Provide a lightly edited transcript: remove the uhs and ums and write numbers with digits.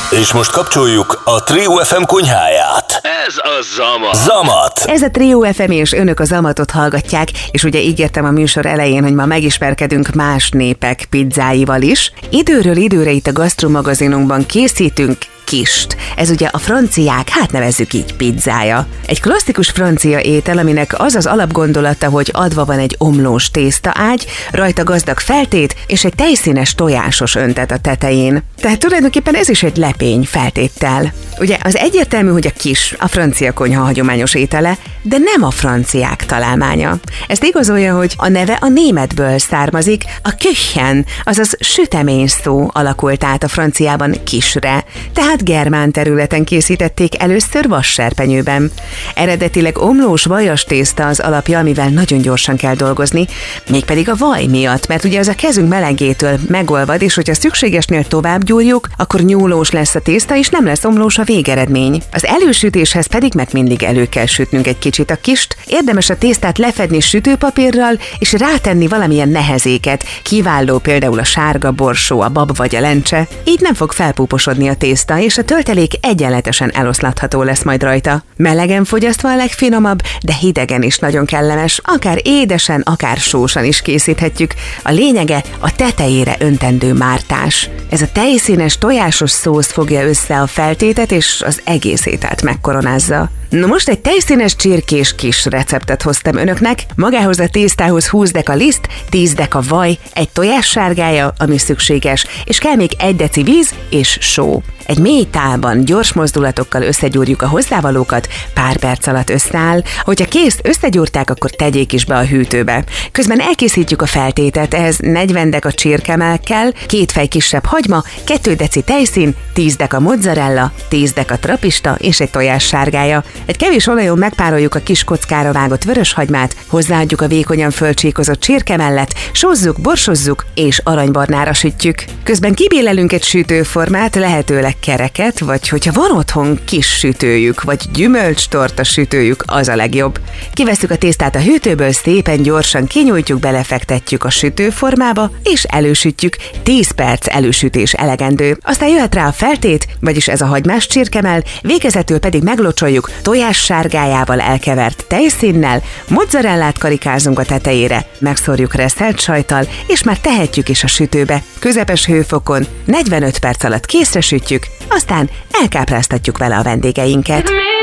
És most kapcsoljuk a Trio FM konyháját. Ez a Zamat. Zamat! Ez a Trio FM, és önök a Zamatot hallgatják, és ugye ígértem a műsor elején, hogy ma megismerkedünk más népek pizzáival is. Időről időre itt a Gasztromagazinunkban készítünk kist. Ez ugye a franciák, hát nevezzük így, pizzája. Egy klasszikus francia étel, aminek az az alapgondolata, hogy adva van egy omlós tésztaágy, rajta gazdag feltét és egy tejszínes tojásos öntet a tetején. Tehát tulajdonképpen ez is egy lepény feltéttel. Ugye az egyértelmű, hogy a kis a francia konyha hagyományos étele, de nem a franciák találmánya. Ezt igazolja, hogy a neve a németből származik, a Küchen, azaz sütemény szó alakult át a franciában kisre, tehát germán területen készítették először vasserpenyőben. Eredetileg omlós vajas tészta az alapja, amivel nagyon gyorsan kell dolgozni, mégpedig a vaj miatt, mert ugye az a kezünk melegétől megolvad, és hogyha szükségesnél tovább gyúrjuk, akkor nyúlós lesz a tészta, és nem lesz omlós a végeredmény. Az elősütéshez pedig, mert mindig elő kell sütnünk egy kicsit a kist, érdemes a tésztát lefedni sütőpapírral, és rátenni valamilyen nehezéket, kiváló például a sárga borsó, a bab vagy a lencse. Így nem fog felpúposodni a tészta, és a töltelék egyenletesen eloszlatható lesz majd rajta. Melegen fogyasztva a legfinomabb, de hidegen is nagyon kellemes, akár édesen, akár sósan is készíthetjük. A lényege a tetejére öntendő mártás. Ez a tejszínes, tojásos szósz fogja össze a feltétet, és az egész ételt megkoronázza. Na most egy tejszínes csirkés kis receptet hoztam önöknek, magához a tésztához 20 deka liszt, 10 deka vaj, egy tojássárgája, ami szükséges, és kell még 1 deci víz és só. Egy mély tálban gyors mozdulatokkal összegyúrjuk a hozzávalókat, pár perc alatt összeáll, hogyha kész, összegyúrták, akkor tegyék is be a hűtőbe. Közben elkészítjük a feltétet, ehhez 40 deka csirkemell kell, 2 fej kisebb hagyma, 2 deci tejszín, 10 deka mozzarella, 10 deka trapista és egy tojássárgája. Egy kevés olajon megpároljuk a kis kockára vágott vöröshagymát, hozzáadjuk a vékonyan fölcsíkozott csirkemellet, sózzuk, borsozzuk és aranybarnára sütjük. Közben kibélelünk egy sütőformát, lehetőleg kereket, vagy hogyha van otthon kis sütőjük, vagy gyümölcstorta sütőjük, az a legjobb. Kivesszük a tésztát a hűtőből, szépen gyorsan kinyújtjuk, belefektetjük a sütőformába, és elősütjük. 10 perc elősütés elegendő. Aztán jöhet rá a feltét, vagyis ez a hagymás csirkemell, végezetül pedig meglocsoljuk tojássárgájával elkevert tejszínnel, mozzarellát karikázunk a tetejére, megszórjuk reszelt sajttal, és már tehetjük is a sütőbe. Közepes hőfokon 45 perc alatt készre sütjük, aztán elkápráztatjuk vele a vendégeinket.